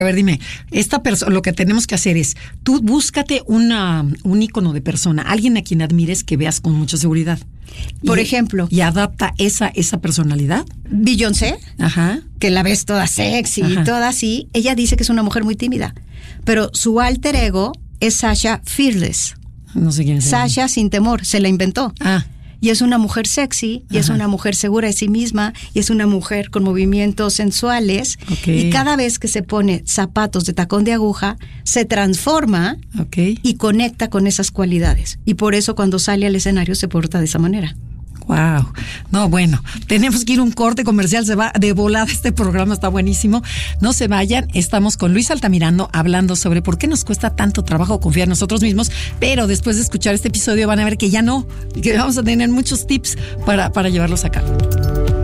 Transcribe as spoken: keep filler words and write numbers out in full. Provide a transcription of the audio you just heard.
A ver, dime, esta persona, lo que tenemos que hacer es, tú búscate una, un ícono de persona, alguien a quien admires que veas con mucha seguridad. Por y, ejemplo. Y adapta esa, esa personalidad. Beyoncé, Ajá. que la ves toda sexy Ajá. y toda así, ella dice que es una mujer muy tímida, pero su alter ego es Sasha Fearless. No sé quién es. Sasha sin temor, se la inventó. Ah. Y es una mujer sexy, y Ajá. es una mujer segura de sí misma, y es una mujer con movimientos sensuales. Okay. Y cada vez que se pone zapatos de tacón de aguja, se transforma Okay. y conecta con esas cualidades. Y por eso cuando sale al escenario se porta de esa manera. Wow. No, bueno, tenemos que ir a un corte comercial, se va de volada este programa, está buenísimo. No se vayan, estamos con Luis Altamirano hablando sobre por qué nos cuesta tanto trabajo confiar en nosotros mismos, pero después de escuchar este episodio van a ver que ya no, que vamos a tener muchos tips para, para llevarlos a cabo.